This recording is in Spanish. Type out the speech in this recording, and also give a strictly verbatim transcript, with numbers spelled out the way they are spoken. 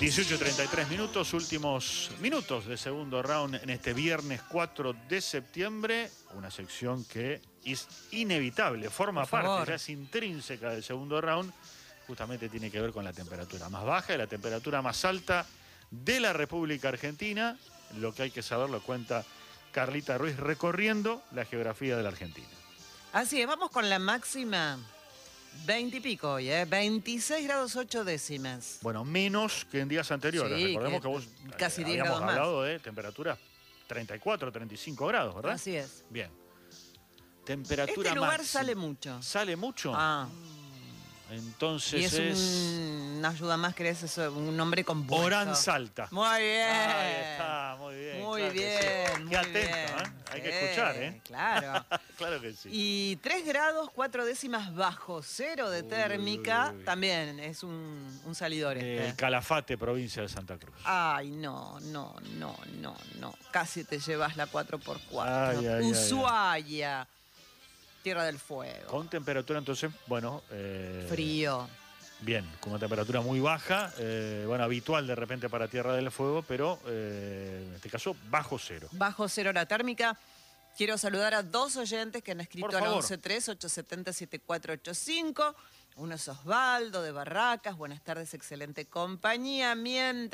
dieciocho treinta y tres minutos, últimos minutos de segundo round en este viernes cuatro de septiembre. Una sección que es inevitable, forma Por parte, favor. ya es intrínseca del segundo round. Justamente tiene que ver con la temperatura más baja y la temperatura más alta de la República Argentina. Lo que hay que saber lo cuenta Carlita Ruiz recorriendo la geografía de la Argentina. Así es, vamos con la máxima. veinte y pico hoy, ¿eh? veintiséis grados ocho décimas. Bueno, menos que en días anteriores. Sí, Recordemos que que, vos casi eh, diez habíamos grados más. hablado de temperaturas treinta y cuatro, treinta y cinco grados, ¿verdad? Así es. Bien. Temperatura Este lugar máxima. sale mucho. ¿Sale mucho? Ah. Entonces Y es, es... Un, una ayuda más que es eso, un nombre compuesto. Orán Salta. Muy bien. Ahí está, muy bien. Muy claro que bien, sí. muy Qué atento, bien. ¿eh? Hay Sí, que escuchar, ¿eh? Claro. Claro que sí. Y tres grados cuatro décimas bajo cero de Uy, térmica, uy, uy. también es un, un salidor este. El Calafate, provincia de Santa Cruz. Ay, no, no, no, no, no. Casi te llevas la cuatro por cuatro. Ay, ay, ay, Ushuaia, Tierra del Fuego. Con temperatura, entonces, bueno... Eh, Frío. Bien, con una temperatura muy baja, eh, bueno, habitual de repente para Tierra del Fuego, pero eh, en este caso bajo cero. Bajo cero la térmica. Quiero saludar a dos oyentes que han escrito Por al favor. once tres ocho siete cero siete cuatro ocho cinco. Uno es Osvaldo de Barracas. Buenas tardes, excelente compañía. Mientras